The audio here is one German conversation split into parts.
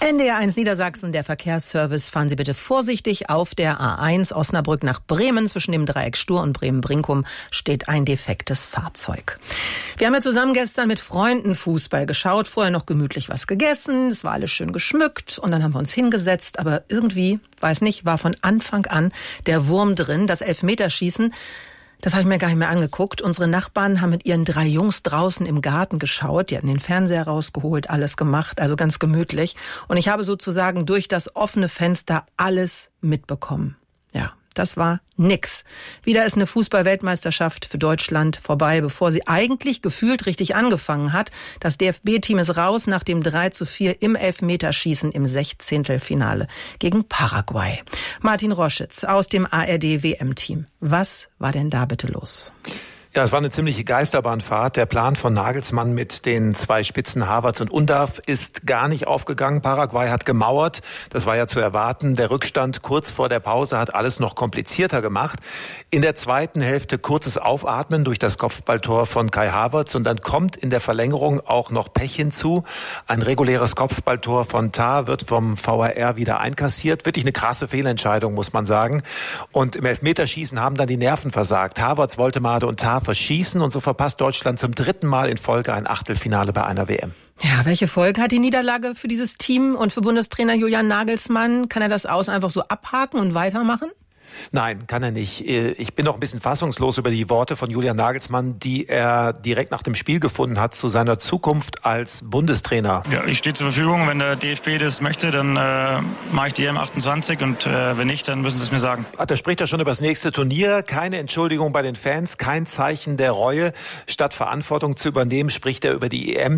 NDR1 Niedersachsen, der Verkehrsservice. Fahren Sie bitte vorsichtig auf der A1 Osnabrück nach Bremen. Zwischen dem Dreieck Stur und Bremen-Brinkum steht ein defektes Fahrzeug. Wir haben ja zusammen gestern mit Freunden Fußball geschaut, vorher noch gemütlich was gegessen. Es war alles schön geschmückt und dann haben wir uns hingesetzt. Aber irgendwie, weiß nicht, war von Anfang an der Wurm drin, das Elfmeterschießen. Das habe ich mir gar nicht mehr angeguckt. Unsere Nachbarn haben mit ihren 3 Jungs draußen im Garten geschaut. Die hatten den Fernseher rausgeholt, alles gemacht, also ganz gemütlich. Und ich habe sozusagen durch das offene Fenster alles mitbekommen. Ja, das war nix. Wieder ist eine Fußball-Weltmeisterschaft für Deutschland vorbei, bevor sie eigentlich gefühlt richtig angefangen hat. Das DFB-Team ist raus nach dem 3:4 im Elfmeterschießen im 16. gegen Paraguay. Martin Roschitz aus dem ARD-WM-Team. Was war denn da bitte los? Ja, es war eine ziemliche Geisterbahnfahrt. Der Plan von Nagelsmann mit den 2 Spitzen Havertz und Undav ist gar nicht aufgegangen. Paraguay hat gemauert. Das war ja zu erwarten. Der Rückstand kurz vor der Pause hat alles noch komplizierter gemacht. In der zweiten Hälfte kurzes Aufatmen durch das Kopfballtor von Kai Havertz und dann kommt in der Verlängerung auch noch Pech hinzu. Ein reguläres Kopfballtor von Tah wird vom VAR wieder einkassiert. Wirklich eine krasse Fehlentscheidung, muss man sagen. Und im Elfmeterschießen haben dann die Nerven versagt. Havertz, Woltemade und Tah verschießen und so verpasst Deutschland zum 3. Mal in Folge ein Achtelfinale bei einer WM. Ja, welche Folge hat die Niederlage für dieses Team und für Bundestrainer Julian Nagelsmann? Kann er das aus einfach so abhaken und weitermachen? Nein, kann er nicht. Ich bin noch ein bisschen fassungslos über die Worte von Julian Nagelsmann, die er direkt nach dem Spiel gefunden hat zu seiner Zukunft als Bundestrainer. Ja, ich stehe zur Verfügung. Wenn der DFB das möchte, dann mache ich die M28 und wenn nicht, dann müssen sie es mir sagen. Da spricht er schon über das nächste Turnier. Keine Entschuldigung bei den Fans, kein Zeichen der Reue. Statt Verantwortung zu übernehmen, spricht er über die EM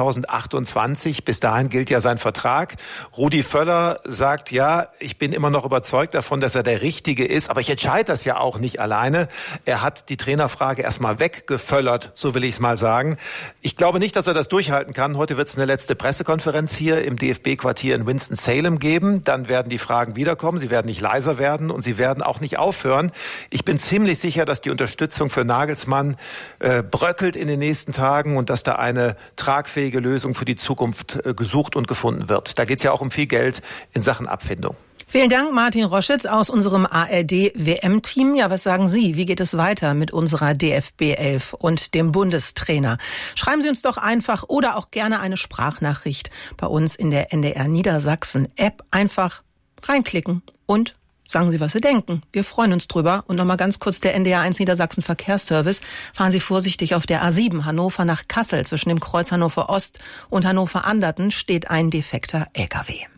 2028. Bis dahin gilt ja sein Vertrag. Rudi Völler sagt, ja, ich bin immer noch überzeugt davon, dass er der Richtige ist, aber ich entscheide das ja auch nicht alleine. Er hat die Trainerfrage erstmal weggeföllert, so will ich es mal sagen. Ich glaube nicht, dass er das durchhalten kann. Heute wird es eine letzte Pressekonferenz hier im DFB-Quartier in Winston-Salem geben. Dann werden die Fragen wiederkommen. Sie werden nicht leiser werden und sie werden auch nicht aufhören. Ich bin ziemlich sicher, dass die Unterstützung für Nagelsmann bröckelt in den nächsten Tagen und dass da eine tragfähige Lösung für die Zukunft gesucht und gefunden wird. Da geht es ja auch um viel Geld in Sachen Abfindung. Vielen Dank, Martin Roschitz aus unserem ARD-WM-Team. Ja, was sagen Sie? Wie geht es weiter mit unserer DFB 11 und dem Bundestrainer? Schreiben Sie uns doch einfach oder auch gerne eine Sprachnachricht bei uns in der NDR Niedersachsen-App. Einfach reinklicken und sagen Sie, was Sie denken. Wir freuen uns drüber. Und nochmal ganz kurz der NDR1 Niedersachsen Verkehrsservice. Fahren Sie vorsichtig auf der A7 Hannover nach Kassel. Zwischen dem Kreuz Hannover Ost und Hannover Anderten steht ein defekter LKW.